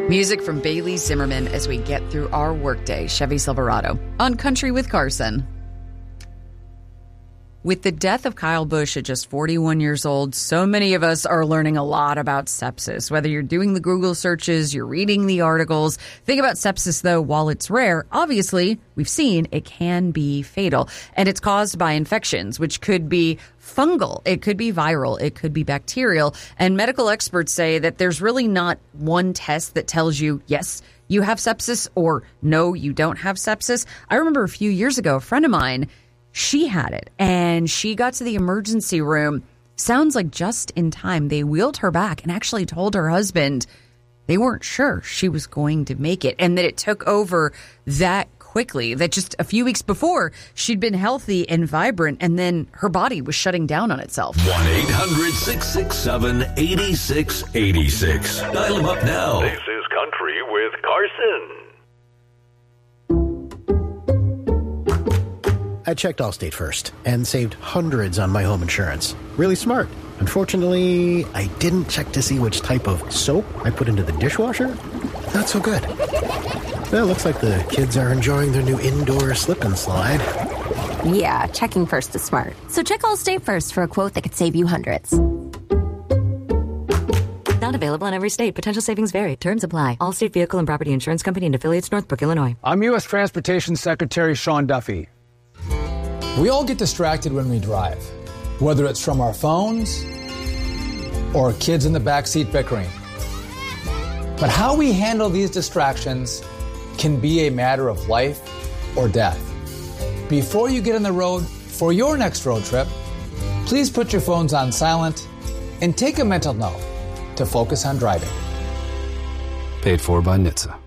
Music from Bailey Zimmerman as we get through our workday. Chevy Silverado on Country with Carson. With the death of Kyle Busch at just 41 years old, so many of us are learning a lot about sepsis. Whether you're doing the Google searches, you're reading the articles. Think about sepsis, though, while it's rare, obviously, we've seen it can be fatal. And it's caused by infections, which could be fungal, it could be viral, it could be bacterial. And medical experts say that there's really not one test that tells you, yes, you have sepsis, or no, you don't have sepsis. I remember a few years ago, a friend of mine, she had it, and she got to the emergency room. Sounds like just in time. They wheeled her back and actually told her husband they weren't sure she was going to make it, and that it took over that quickly, that just a few weeks before she'd been healthy and vibrant, and then her body was shutting down on itself. 1-800-667-8686. Dial them up now. This is Country with Carson. I checked Allstate first and saved hundreds on my home insurance. Really smart. Unfortunately, I didn't check to see which type of soap I put into the dishwasher. Not so good. Well, looks like the kids are enjoying their new indoor slip and slide. Yeah, checking first is smart. So check Allstate first for a quote that could save you hundreds. Not available in every state. Potential savings vary. Terms apply. Allstate Vehicle and Property Insurance Company and affiliates, Northbrook, Illinois. I'm U.S. Transportation Secretary Sean Duffy. We all get distracted when we drive, whether it's from our phones or kids in the backseat bickering. But how we handle these distractions can be a matter of life or death. Before you get on the road for your next road trip, please put your phones on silent and take a mental note to focus on driving. Paid for by NHTSA.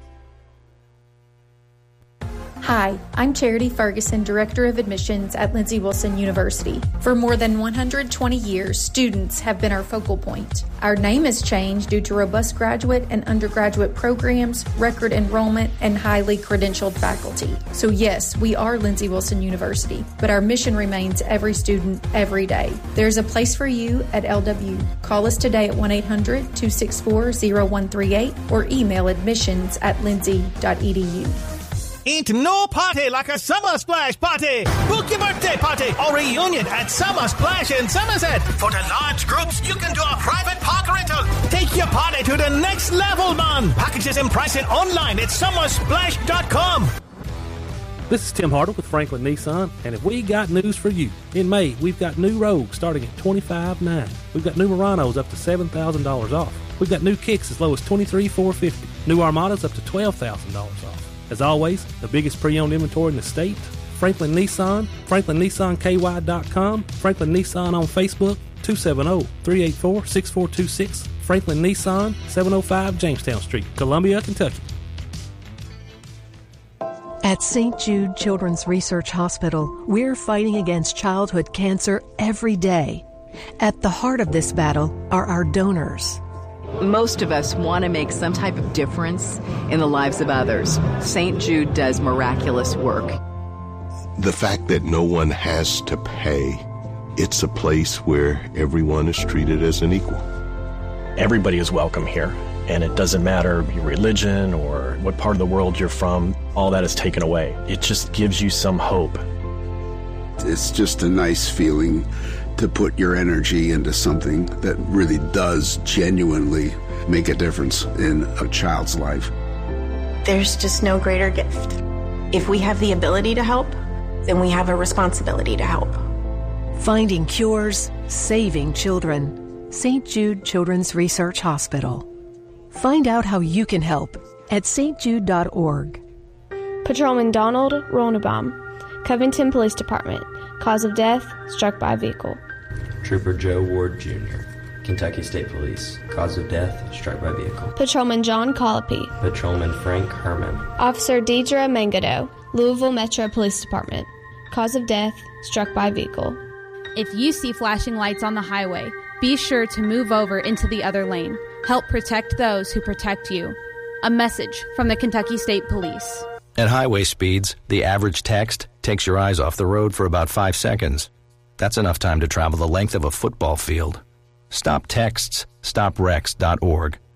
Hi, I'm Charity Ferguson, Director of Admissions at Lindsey Wilson University. For more than 120 years, students have been our focal point. Our name has changed due to robust graduate and undergraduate programs, record enrollment, and highly credentialed faculty. So yes, we are Lindsey Wilson University, but our mission remains every student, every day. There's a place for you at LW. Call us today at 1-800-264-0138 or email admissions@lindsey.edu. Ain't no party like a Summer Splash party. Book your birthday party or reunion at Summer Splash in Somerset. For the large groups, you can do a private park rental. Take your party to the next level, man. Packages and pricing online at summersplash.com. This is Tim Hartle with Franklin Nissan, and if we got news for you, in May, we've got new Rogues starting at $25,900. We've got new Muranos up to $7,000 off. We've got new Kicks as low as $23,450. New Armadas up to $12,000 off. As always, the biggest pre-owned inventory in the state, Franklin Nissan, FranklinNissanKY.com, Franklin Nissan on Facebook, 270-384-6426, Franklin Nissan, 705 Jamestown Street, Columbia, Kentucky. At St. Jude Children's Research Hospital, we're fighting against childhood cancer every day. At the heart of this battle are our donors. Most of us want to make some type of difference in the lives of others. St. Jude does miraculous work. The fact that no one has to pay, it's a place where everyone is treated as an equal. Everybody is welcome here, and it doesn't matter your religion or what part of the world you're from. All that is taken away. It just gives you some hope. It's just a nice feeling to put your energy into something that really does genuinely make a difference in a child's life. There's just no greater gift. If we have the ability to help, then we have a responsibility to help. Finding cures, saving children. St. Jude Children's Research Hospital. Find out how you can help at stjude.org. Patrolman Donald Ronnebaum, Covington Police Department. Cause of death, struck by a vehicle. Trooper Joe Ward Jr., Kentucky State Police. Cause of death, struck by vehicle. Patrolman John Colopy. Patrolman Frank Herman. Officer Deidre Mangado, Louisville Metro Police Department. Cause of death, struck by vehicle. If you see flashing lights on the highway, be sure to move over into the other lane. Help protect those who protect you. A message from the Kentucky State Police. At highway speeds, the average text takes your eyes off the road for about 5 seconds. That's enough time to travel the length of a football field. Stop texts. StopWrecks.org.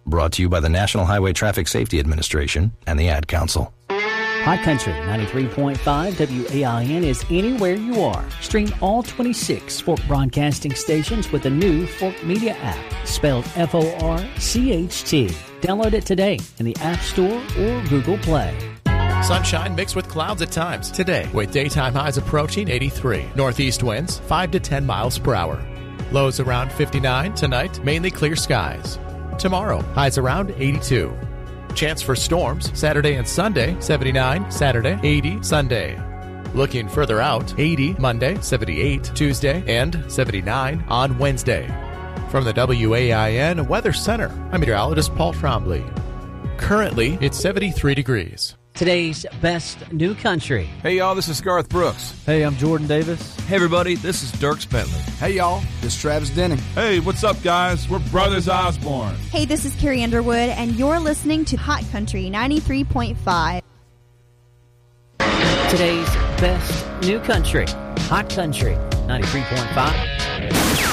Brought to you by the National Highway Traffic Safety Administration and the Ad Council. Hot Country 93.5 WAIN is anywhere you are. Stream all 26 Fork Broadcasting stations with the new Fork Media app, spelled FORCHT. Download it today in the App Store or Google Play. Sunshine mixed with clouds at times today, with daytime highs approaching 83. Northeast winds 5 to 10 miles per hour. Lows around 59 tonight, mainly clear skies. Tomorrow, highs around 82. Chance for storms Saturday and Sunday, 79 Saturday, 80 Sunday. Looking further out, 80 Monday, 78 Tuesday, and 79 on Wednesday. From the WAIN Weather Center, I'm meteorologist Paul Trombley. Currently, it's 73 degrees. Today's best new country. Hey, y'all, this is Garth Brooks. Hey, I'm Jordan Davis. Hey, everybody, this is Dierks Bentley. Hey, y'all, this is Travis Denning. Hey, what's up, guys? We're Brothers Osborne. Hey, this is Carrie Underwood, and you're listening to Hot Country 93.5. Today's best new country. Hot Country 93.5.